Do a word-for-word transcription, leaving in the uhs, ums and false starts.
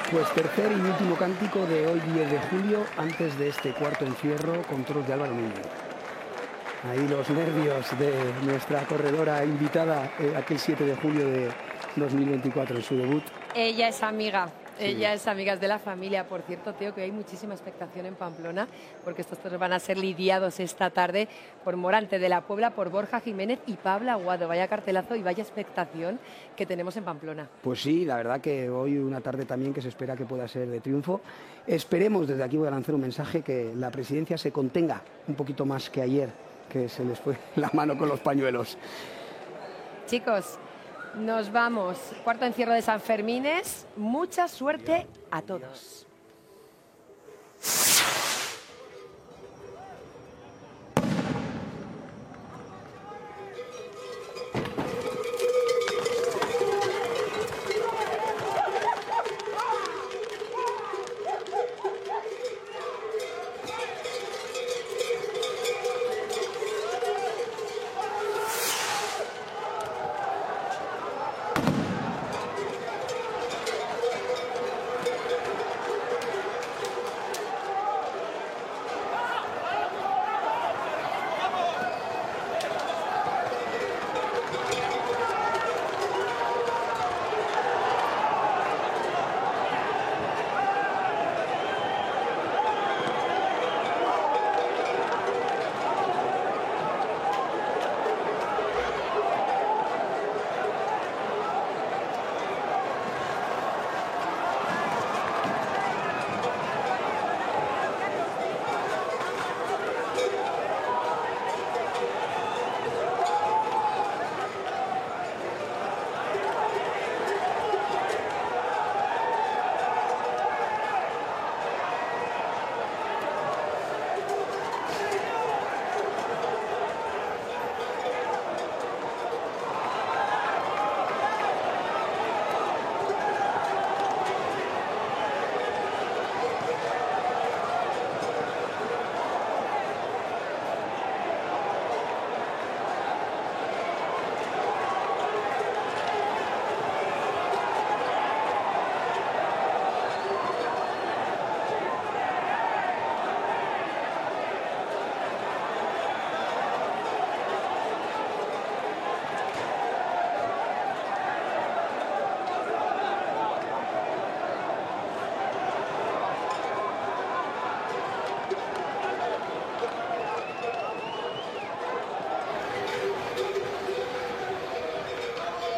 Pues tercer y último cántico de hoy diez de julio, antes de este cuarto encierro con toros de Álvaro Núñez. Ahí los nervios de nuestra corredora invitada eh, aquel siete de julio de dos mil veinticuatro en su debut. Ella es amiga. Sí. Ella es amiga de la familia. Por cierto, Teo, que hay muchísima expectación en Pamplona, porque estos toros van a ser lidiados esta tarde por Morante de la Puebla, por Borja Jiménez y Pablo Aguado. Vaya cartelazo y vaya expectación que tenemos en Pamplona. Pues sí, la verdad que hoy una tarde también que se espera que pueda ser de triunfo. Esperemos, desde aquí voy a lanzar un mensaje, que la presidencia se contenga un poquito más que ayer, que se les fue la mano con los pañuelos. Chicos, nos vamos. Cuarto encierro de San Fermines. Mucha suerte a todos.